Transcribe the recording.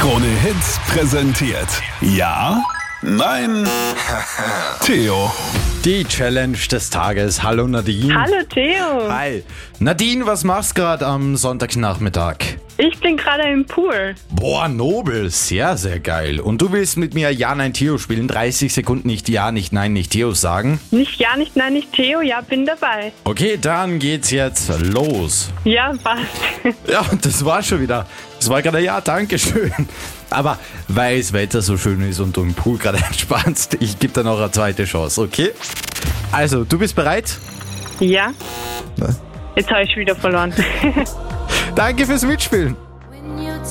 Krone Hits präsentiert. Ja? Nein? Theo. Die Challenge des Tages. Hallo Nadine. Hallo Theo. Hi. Nadine, was machst du gerade am Sonntagnachmittag? Ich bin gerade im Pool. Boah, nobel. Sehr, sehr geil. Und du willst mit mir Ja, Nein, Theo spielen. 30 Sekunden nicht Ja, nicht Nein, nicht Theo sagen. Nicht Ja, nicht Nein, nicht Theo. Ja, bin dabei. Okay, dann geht's jetzt los. Ja, passt. Ja, das war schon wieder. Das war gerade Ja, Dankeschön. Aber weil das Wetter so schön ist und du im Pool gerade entspannst, ich gebe dir noch eine zweite Chance, okay? Also, du bist bereit? Ja. Jetzt habe ich wieder verloren. Danke fürs Mitspielen.